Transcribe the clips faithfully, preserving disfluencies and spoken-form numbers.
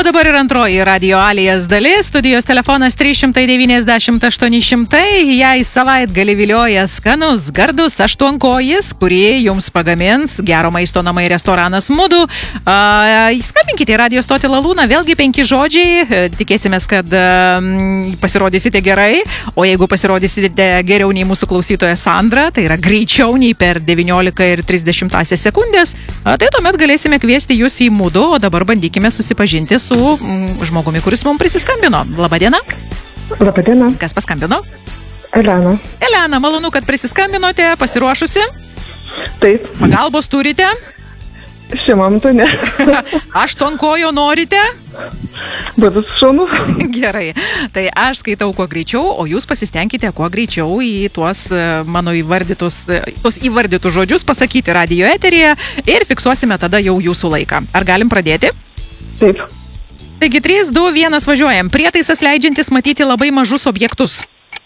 O dabar ir antroji Radio Alijas dalis. Studijos telefonas trys devyniasdešimt aštuoni šimtai. Jei savaitgalį vilioja skanus, gardus aštuonkojis, kurį jums pagamins gero maisto namai restoranas Mudu. Uh, skambinkite į radio stotį Lalūną. Vėlgi penki žodžiai. Tikėsimės, kad uh, pasirodysite gerai. O jeigu pasirodysite geriau nei mūsų klausytoja Sandra, tai yra greičiau nei per devyniolika ir trisdešimt sekundės, uh, tai tuomet galėsime kviesti jūs į Mudu. O dabar bandykime susipažinti su mm, žmogumi, kuris mums prisiskambino. Labadiena. Labadiena. Kas paskambino? Elena. Elena, malonu, kad prisiskambinote. Pasiruošusi? Taip. Pagalbos turite? Šiuo momentu ne. Aštuonkojo norite? Būtų šaunu. Gerai. Tai aš skaitau kuo greičiau, o jūs pasistengkite kuo greičiau į tuos mano įvardytus, tuos įvardytus žodžius pasakyti radio eteryje ir fiksuosime tada jau jūsų laiką. Ar galim pradėti? Taip. Taigi trys, du, vienas važiuojam. Prietaisas leidžiantis matyti labai mažus objektus.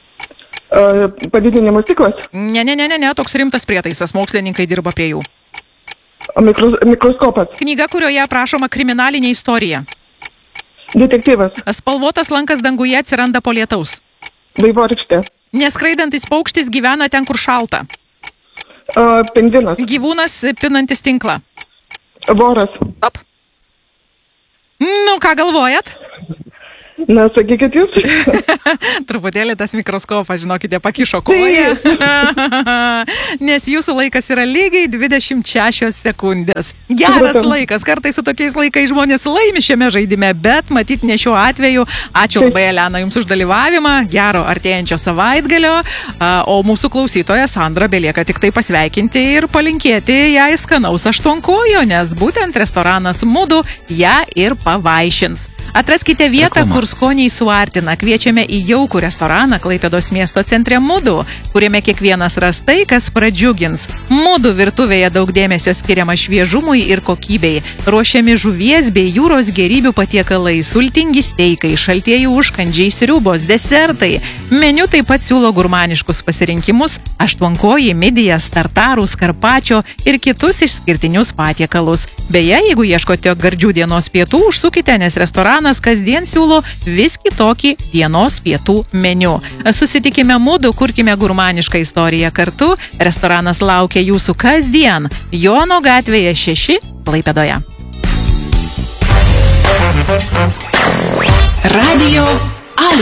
Uh, padidinimo stiklas. Ne, ne, ne, ne, ne, toks rimtas prietaisas. Mokslininkai dirba prie jų. Mikros, mikroskopas. Knyga, kurioje aprašoma kriminalinė istorija. Detektyvas. Spalvotas lankas danguje atsiranda po lietaus. Vaivorykštė. Neskraidantis paukštis gyvena ten, kur šalta. Uh, pingvinas. Gyvūnas pinantis tinklą. Voras. Op. Nu, ką galvojat? Na, sakykit jūs. Truputėlį tas mikroskopas, žinokite, pakišo koją. Nes jūsų laikas yra lygiai dvidešimt šešios sekundės. Geras laikas. Kartais su tokiais laikais žmonės laimi šiame žaidime, bet matyt ne šiuo atveju. Ačiū labai, Elena, jums už dalyvavimą. Gero artėjančio savaitgalio. O mūsų klausytoja Sandra belieka tik tai pasveikinti ir palinkėti jai skanaus aštuonkojo, nes būtent restoranas Mudu ją ir pavaišins. Atraskite vietą, Reklama. Kur skoniai suartina. Kviečiame į jaukų restoraną Klaipėdos miesto centre Mudu, kuriame kiekvienas ras tai, kas pradžiugins. Mudu virtuvėje daug dėmesio skiriama šviežumui ir kokybei. Ruošiami žuvies bei jūros gėrybių patiekalai, sultingi steikai, šaltieji užkandžiai, sriubos, desertai. Meniu taip pat siūlo gurmaniškus pasirinkimus, aštuonkoji, midijas, tartarus, karpačio ir kitus išskirtinius patiekalus. Beje, jeigu ieškote gardžių dienos pietų, užsukite, nes restoranas kasdien siūlo vis kitokį dienos pietų meniu. Susitikime Mudu, kurkime gurmanišką istoriją kartu. Restoranas laukia jūsų kasdien. Jono gatvėje šeši, Klaipėdoje. Radio